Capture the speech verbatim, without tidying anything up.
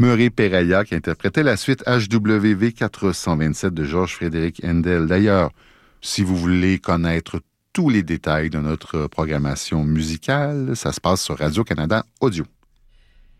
Murray Peraya qui interprétait la suite H W V quatre cent vingt-sept de Georges Frédéric Handel. D'ailleurs, si vous voulez connaître tous les détails de notre programmation musicale, ça se passe sur Radio-Canada Audio.